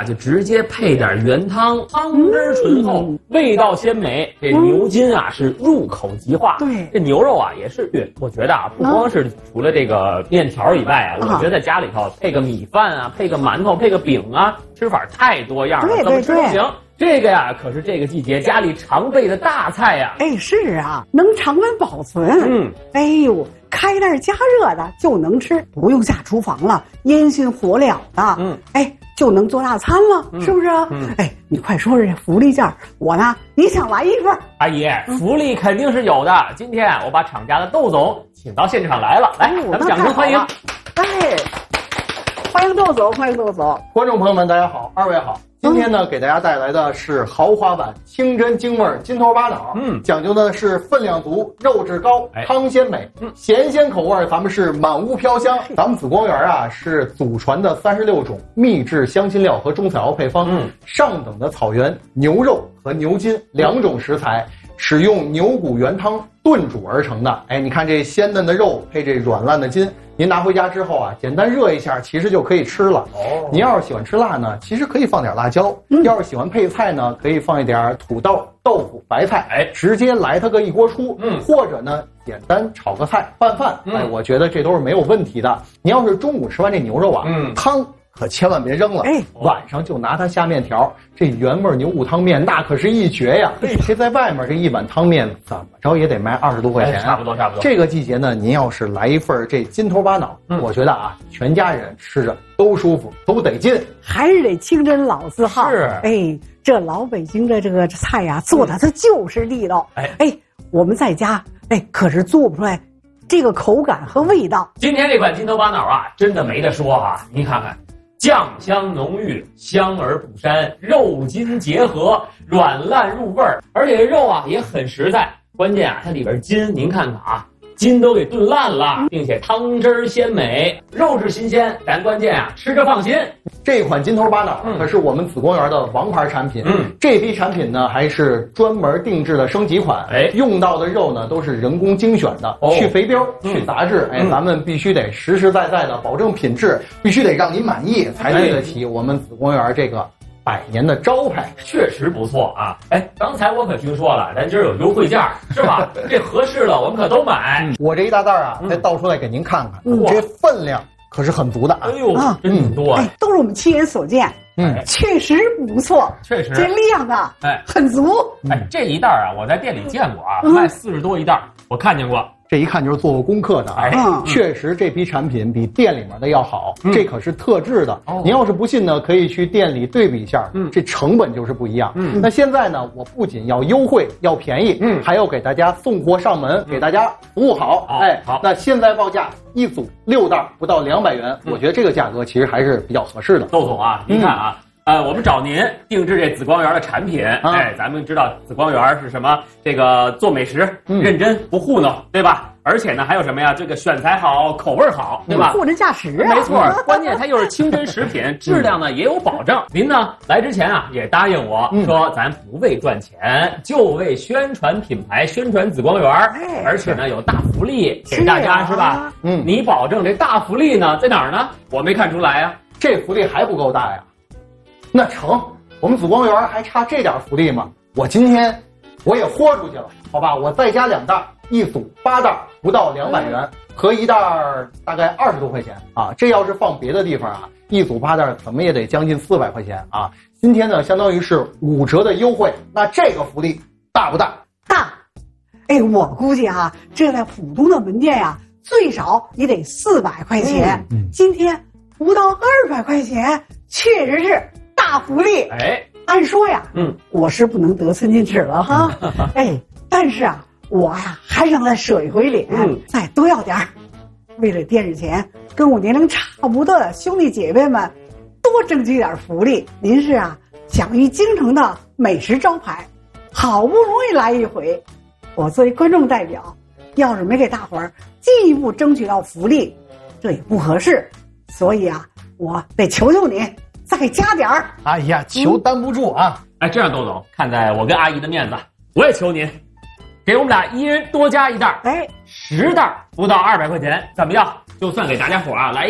啊，就直接配点原汤，汤汁醇厚，味道鲜美。这牛筋啊是入口即化， 对， 这牛肉啊也是，我觉得啊，不光是除了这个面条以外啊，我觉得在家里头配个米饭啊，配个馒头，配个饼啊，吃法太多样了，怎么吃都行。这个呀，可是这个季节家里常备的大菜呀。 哎，是啊，能常温保存。哎呦，开袋加热的就能吃，不用下厨房了，烟熏火燎的。哎，就能做大餐了，是不是？哎，你快说说这福利价，我呢也想来一份。 阿姨，福利肯定是有的。今天我把厂家的窦总请到现场来了，来，咱们掌声欢迎。 哎，欢迎窦总，欢迎窦总。 观众朋友们，大家好，二位好。今天呢，给大家带来的是豪华版清真京味金头巴脑。讲究的是分量足，肉质高，汤鲜美，咸鲜口味咱们是满屋飘香。咱们紫光园啊是祖传的36种秘制香辛料和中草药配方，上等的草原牛肉和牛筋2种食材，使用牛骨原汤炖煮而成的。哎，你看这鲜嫩的肉配这软烂的筋，您拿回家之后啊，简单热一下，其实就可以吃了。您要是喜欢吃辣呢，其实可以放点辣椒；要是喜欢配菜呢，可以放一点土豆、豆腐、白菜，哎，直接来它个一锅出。或者呢，简单炒个菜拌饭，哎，我觉得这都是没有问题的。您要是中午吃完这牛肉啊，汤可千万别扔了，哎，晚上就拿它下面条。这原味牛骨汤面那可是一绝呀！这在外面这一碗汤面怎么着也得卖20多块钱， 差不多。 这个季节呢，您要是来一份这金头巴脑，我觉得啊，全家人吃着都舒服，都得劲。 还是得清真老字号。 是， 哎，这老北京的这个菜呀，做的它就是地道。哎，我们在家可是做不出来这个口感和味道。 今天这款金头巴脑啊，真的没得说啊！您看看。酱香浓郁，香而不膻，肉筋结合，软烂入味儿，而且肉啊也很实在。关键啊，它里边筋，您看看啊，筋都给炖烂了，并且汤汁鲜美，肉质新鲜。咱关键啊，吃着放心。 这款金头巴脑可是我们紫光园的王牌产品。这批产品呢还是专门定制的升级款。用到的肉呢都是人工精选的，去肥膘、去杂质。咱们必须得实实在在的保证品质，必须得让您满意，才对得起我们紫光园这个100年的招牌。 确实不错啊！刚才我可听说了，咱今儿有优惠价，是吧？这合适了，我们可都买。 我这一大袋啊，再倒出来给您看看，这分量可是很足的啊！ 哎呦，真多！ 都是我们亲眼所见。确实不错， 确实这量啊，很足。 这一袋啊，我在店里见过啊，卖40多一袋，我看见过。 这一看就是做过功课的啊！确实这批产品比店里面的要好，这可是特制的。您要是不信呢，可以去店里对比一下，这成本就是不一样。那现在呢，我不仅要优惠要便宜，还要给大家送货上门，给大家服务好。好，那现在报价一组6袋不到200元，我觉得这个价格其实还是比较合适的。 窦总啊，您看啊。我们找您定制这紫光园的产品，咱们知道紫光园是什么？这个做美食，认真不糊弄，对吧？而且呢，还有什么呀？这个选材好，口味好，对吧？ 货真价实啊！ 没错，关键它又是清真食品，质量呢也有保证。您呢来之前啊也答应我说，咱不为赚钱，就为宣传品牌，宣传紫光园，而且呢有大福利给大家，是吧？你保证这大福利呢在哪儿呢？我没看出来呀， 这福利还不够大呀？那成，我们紫光园还差这点福利吗？我今天我也豁出去了，好吧？我再加2袋，一组8袋，不到200元，合一袋大概20多块钱啊。这要是放别的地方啊，一组8袋怎么也得将近400块钱啊。今天呢，相当于是5折的优惠，那这个福利大不大？ 大。我估计啊，这在普通的门店呀，最少也得400块钱。今天不到200块钱，确实是大福利。按说呀，我是不能得寸进尺了哈。但是啊，我呀还想再舍一回脸，再多要点儿。为了电视前跟我年龄差不多的兄弟姐妹们多争取点福利。您是啊享誉京城的美食招牌，好不容易来一回，我作为观众代表，要是没给大伙儿进一步争取到福利，这也不合适。所以啊，我得求求您再加点儿。 哎呀，求担不住啊！ 这样窦总，看在我跟阿姨的面子，我也求您，给我们俩一人多加1袋，10袋不到200块钱，怎么样？就算给大家伙啊来